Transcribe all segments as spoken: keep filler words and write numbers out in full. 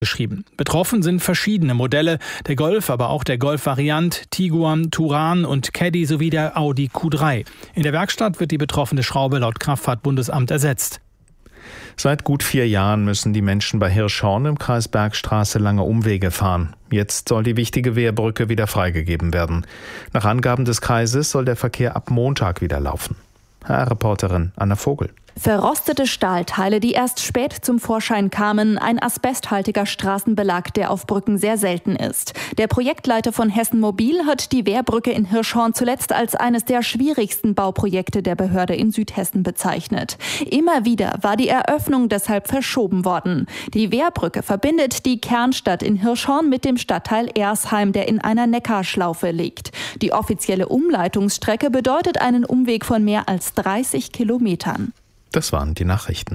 geschrieben. Betroffen sind verschiedene Modelle, der Golf, aber auch der Golf Variant, Tiguan, Touran und Caddy sowie der Audi Q drei. In der Werkstatt wird die betroffene Schraube laut Kraftfahrtbundesamt ersetzt. Seit gut vier Jahren müssen die Menschen bei Hirschhorn im Kreis Bergstraße lange Umwege fahren. Jetzt soll die wichtige Wehrbrücke wieder freigegeben werden. Nach Angaben des Kreises soll der Verkehr ab Montag wieder laufen. H R-Reporterin Anna Vogel. Verrostete Stahlteile, die erst spät zum Vorschein kamen, ein asbesthaltiger Straßenbelag, der auf Brücken sehr selten ist. Der Projektleiter von Hessen Mobil hat die Wehrbrücke in Hirschhorn zuletzt als eines der schwierigsten Bauprojekte der Behörde in Südhessen bezeichnet. Immer wieder war die Eröffnung deshalb verschoben worden. Die Wehrbrücke verbindet die Kernstadt in Hirschhorn mit dem Stadtteil Ersheim, der in einer Neckarschlaufe liegt. Die offizielle Umleitungsstrecke bedeutet einen Umweg von mehr als dreißig Kilometern. Das waren die Nachrichten.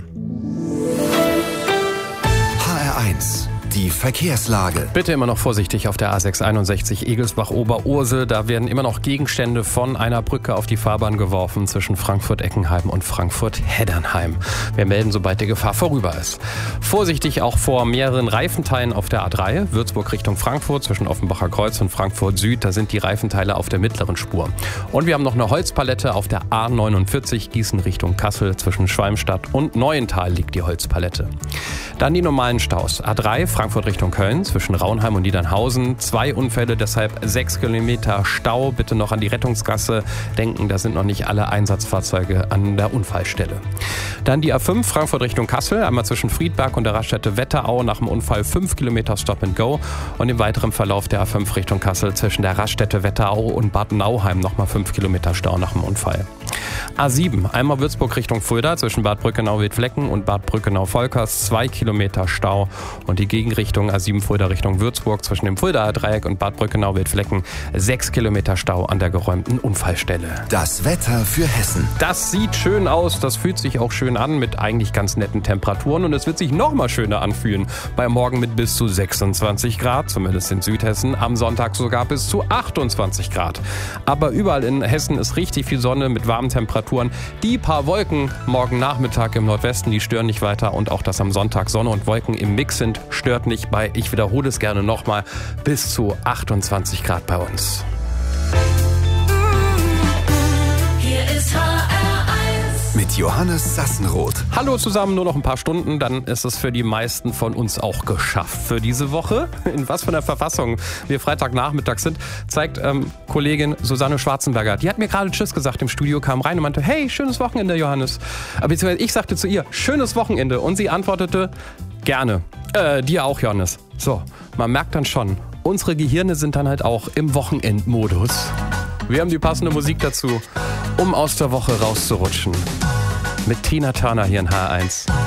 H R eins. Die Verkehrslage. Bitte immer noch vorsichtig auf der A sechs einundsechzig Egelsbach-Oberursel. Da werden immer noch Gegenstände von einer Brücke auf die Fahrbahn geworfen zwischen Frankfurt-Eckenheim und Frankfurt-Heddernheim. Wir melden, sobald die Gefahr vorüber ist. Vorsichtig auch vor mehreren Reifenteilen auf der A drei, Würzburg Richtung Frankfurt, zwischen Offenbacher Kreuz und Frankfurt Süd. Da sind die Reifenteile auf der mittleren Spur. Und wir haben noch eine Holzpalette auf der A neunundvierzig, Gießen Richtung Kassel. Zwischen Schwalmstadt und Neuental liegt die Holzpalette. Dann die normalen Staus. A drei, Frankfurt Richtung Köln, zwischen Raunheim und Niedernhausen. Zwei Unfälle, deshalb sechs Kilometer Stau. Bitte noch an die Rettungsgasse denken, da sind noch nicht alle Einsatzfahrzeuge an der Unfallstelle. Dann die A fünf, Frankfurt Richtung Kassel, einmal zwischen Friedberg und der Raststätte Wetterau nach dem Unfall fünf Kilometer Stop and Go. Und im weiteren Verlauf der A fünf Richtung Kassel zwischen der Raststätte Wetterau und Bad Nauheim nochmal fünf Kilometer Stau nach dem Unfall. A sieben, einmal Würzburg Richtung Fulda, zwischen Bad Brückenau-Wittflecken und Bad Brückenau-Volkers, zwei Kilometer Stau. Und die Gegenrichtung A sieben Fulda Richtung Würzburg, zwischen dem Fuldaer Dreieck und Bad Brückenau-Wittflecken, sechs Kilometer Stau an der geräumten Unfallstelle. Das Wetter für Hessen. Das sieht schön aus, das fühlt sich auch schön an mit eigentlich ganz netten Temperaturen und es wird sich noch mal schöner anfühlen. Bei Morgen mit bis zu sechsundzwanzig Grad, zumindest in Südhessen, am Sonntag sogar bis zu achtundzwanzig Grad. Aber überall in Hessen ist richtig viel Sonne mit warmen Temperaturen. Die paar Wolken morgen Nachmittag im Nordwesten, die stören nicht weiter und auch, dass am Sonntag Sonne und Wolken im Mix sind, stört nicht bei, ich wiederhole es gerne nochmal, bis zu achtundzwanzig Grad bei uns. Hier ist H R eins mit Johannes Sassenroth. Hallo zusammen, nur noch ein paar Stunden, dann ist es für die meisten von uns auch geschafft für diese Woche. In was für einer Verfassung wir Freitagnachmittag sind, zeigt ähm, Kollegin Susanne Schwarzenberger. Die hat mir gerade Tschüss gesagt im Studio, kam rein und meinte, hey, schönes Wochenende, Johannes. Beziehungsweise ich sagte zu ihr, schönes Wochenende. Und sie antwortete, gerne. Äh, dir auch, Johannes. So, man merkt dann schon, unsere Gehirne sind dann halt auch im Wochenendmodus. Wir haben die passende Musik dazu, um aus der Woche rauszurutschen. Mit Tina Turner hier in H R eins.